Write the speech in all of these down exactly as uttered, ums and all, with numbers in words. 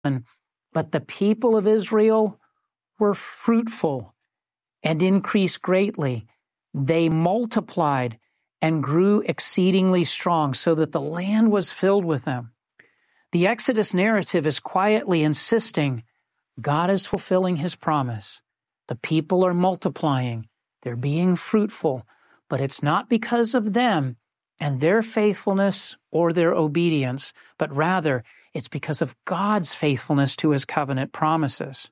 But the people of Israel were fruitful and increased greatly. They multiplied and grew exceedingly strong, so that the land was filled with them. The Exodus narrative is quietly insisting God is fulfilling his promise. The people are multiplying. They're being fruitful, but it's not because of them and their faithfulness or their obedience, but rather it's because of God's faithfulness to his covenant promises.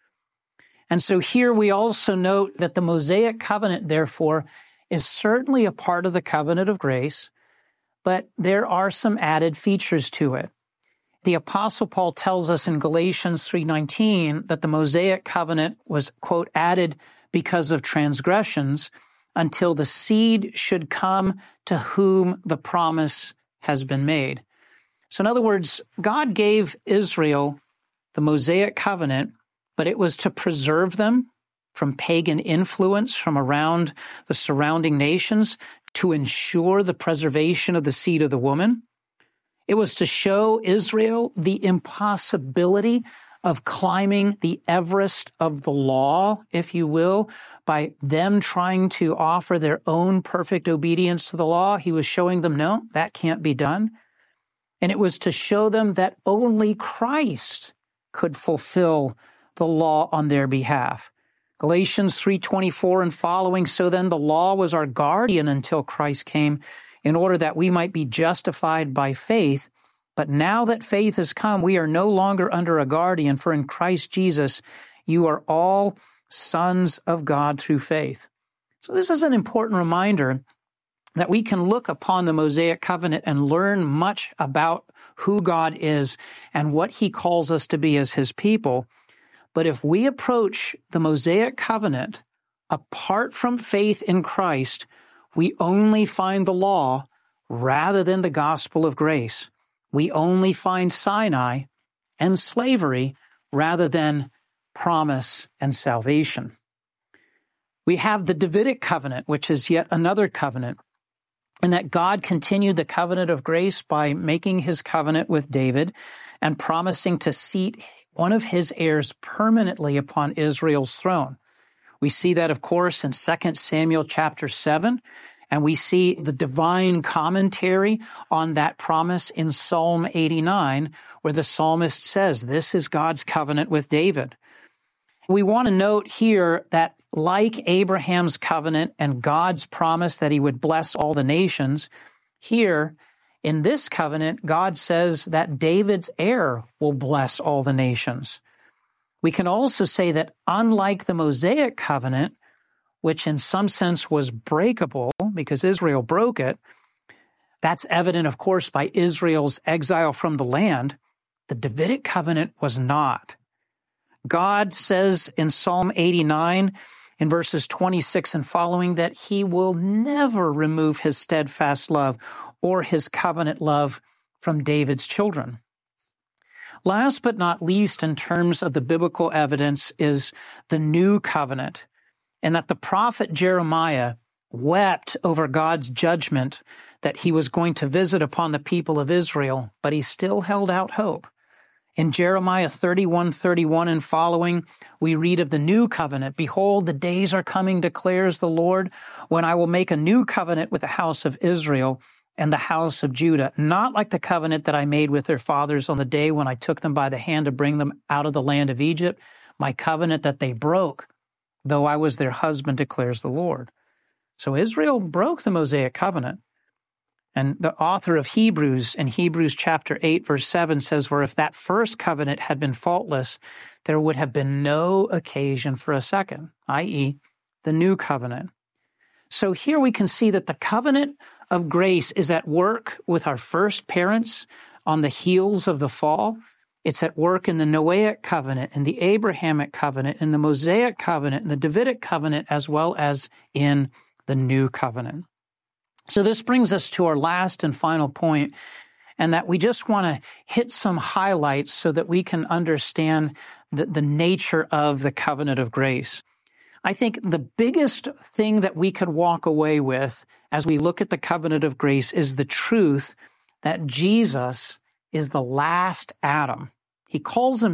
And so here we also note that the Mosaic covenant, therefore, is certainly a part of the covenant of grace, but there are some added features to it. The Apostle Paul tells us in Galatians three nineteen that the Mosaic covenant was, quote, added because of transgressions until the seed should come to whom the promise has been made. So in other words, God gave Israel the Mosaic covenant, but it was to preserve them from pagan influence from around the surrounding nations, to ensure the preservation of the seed of the woman. It was to show Israel the impossibility of climbing the Everest of the law, if you will, by them trying to offer their own perfect obedience to the law. He was showing them, no, that can't be done. And it was to show them that only Christ could fulfill the law on their behalf. Galatians three twenty-four and following, so then the law was our guardian until Christ came, in order that we might be justified by faith. But now that faith has come, we are no longer under a guardian, for in Christ Jesus you are all sons of God through faith. So this is an important reminder that we can look upon the Mosaic covenant and learn much about who God is and what he calls us to be as his people. But if we approach the Mosaic covenant apart from faith in Christ, we only find the law rather than the gospel of grace. We only find Sinai and slavery rather than promise and salvation. We have the Davidic covenant, which is yet another covenant, and that God continued the covenant of grace by making his covenant with David and promising to seat one of his heirs permanently upon Israel's throne. We see that, of course, in Second Samuel chapter seven, and we see the divine commentary on that promise in Psalm eighty-nine, where the psalmist says, this is God's covenant with David. We want to note here that like Abraham's covenant and God's promise that he would bless all the nations, here in this covenant, God says that David's heir will bless all the nations. We can also say that unlike the Mosaic covenant, which in some sense was breakable because Israel broke it, that's evident, of course, by Israel's exile from the land, the Davidic covenant was not. God says in Psalm eighty-nine, in verses twenty-six and following, that he will never remove his steadfast love or his covenant love from David's children. Last but not least, in terms of the biblical evidence, is the new covenant, and that the prophet Jeremiah wept over God's judgment that he was going to visit upon the people of Israel, but he still held out hope. In Jeremiah thirty-one thirty-one and following, we read of the new covenant. Behold, the days are coming, declares the Lord, when I will make a new covenant with the house of Israel and the house of Judah, not like the covenant that I made with their fathers on the day when I took them by the hand to bring them out of the land of Egypt, my covenant that they broke, though I was their husband, declares the Lord. So Israel broke the Mosaic covenant. And the author of Hebrews in Hebrews chapter eight, verse seven says, for if that first covenant had been faultless, there would have been no occasion for a second, that is the new covenant. So here we can see that the covenant of grace is at work with our first parents on the heels of the fall. It's at work in the Noahic covenant, in the Abrahamic covenant, in the Mosaic covenant, in the Davidic covenant, as well as in the new covenant. So this brings us to our last and final point, and that we just want to hit some highlights so that we can understand the, the nature of the covenant of grace. I think the biggest thing that we could walk away with as we look at the covenant of grace is the truth that Jesus is the last Adam. He calls them